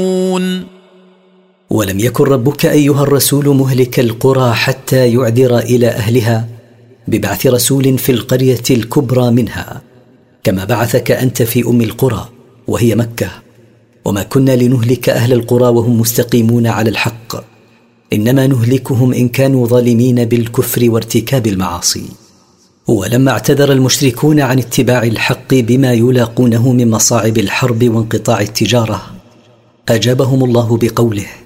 ولم يكن ربك أيها الرسول مهلك القرى حتى يعذر إلى أهلها ببعث رسول في القرية الكبرى منها، كما بعثك أنت في أم القرى وهي مكة. وما كنا لنهلك أهل القرى وهم مستقيمون على الحق، إنما نهلكهم إن كانوا ظالمين بالكفر وارتكاب المعاصي. ولما اعتذر المشركون عن اتباع الحق بما يلاقونه من مصاعب الحرب وانقطاع التجارة، أجابهم الله بقوله: